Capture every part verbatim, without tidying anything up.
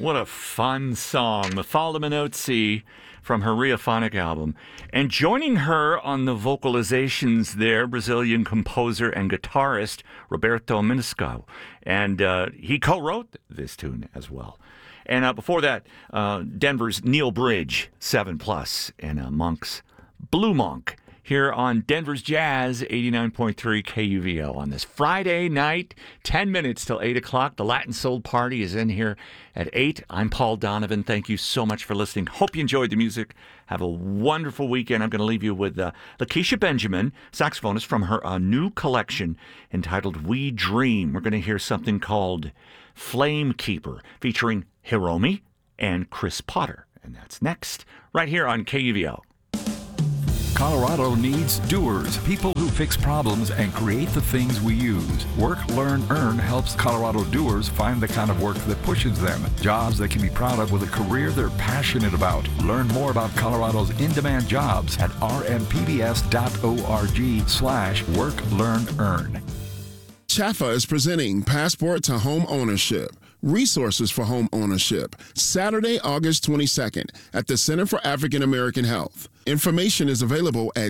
What a fun song. Mafalda Minozzi from her Rheophonic album. And joining her on the vocalizations there, Brazilian composer and guitarist Roberto Menescal. And uh, he co-wrote this tune as well. And uh, before that, uh, Denver's Neil Bridge, seven plus, and uh, Monk's Blue Monk here on Denver's Jazz, eighty-nine point three K U V O on this Friday night, ten minutes till eight o'clock. The Latin Soul Party is in here at eight. I'm Paul Donovan. Thank you so much for listening. Hope you enjoyed the music. Have a wonderful weekend. I'm going to leave you with uh, Lakeisha Benjamin, saxophonist, from her uh, new collection entitled We Dream. We're going to hear something called Flame Keeper, featuring Hiromi and Chris Potter. And that's next, right here on K U V O. Colorado needs doers, people who fix problems and create the things we use. Work, Learn, Earn helps Colorado doers find the kind of work that pushes them, jobs they can be proud of with a career they're passionate about. Learn more about Colorado's in-demand jobs at rmpbs.org slash work, learn, earn. C H A F A is presenting Passport to Home Ownership. Resources for Home Ownership, Saturday, August twenty-second at the Center for African American Health. Information is available at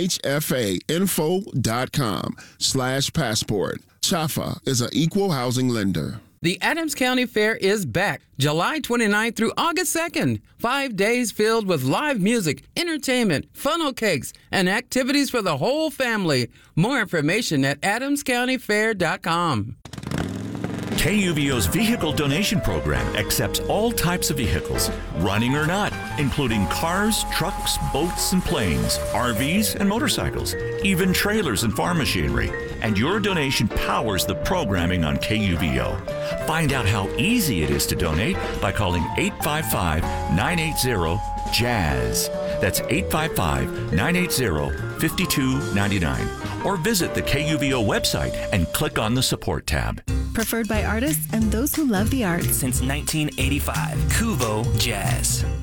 chfainfo.com slash passport. C H A F A is an equal housing lender. The Adams County Fair is back, July twenty-ninth through August second. Five days filled with live music, entertainment, funnel cakes, and activities for the whole family. More information at adams county fair dot com. K U V O's vehicle donation program accepts all types of vehicles, running or not, including cars, trucks, boats, and planes, R Vs, and motorcycles, even trailers and farm machinery. And your donation powers the programming on K U V O. Find out how easy it is to donate by calling eight five five, nine eight zero, jazz. That's eight five five, nine eight zero, five two nine nine. Or visit the K U V O website and click on the support tab. Preferred by artists and those who love the arts. Since nineteen eighty-five, Kuvo Jazz.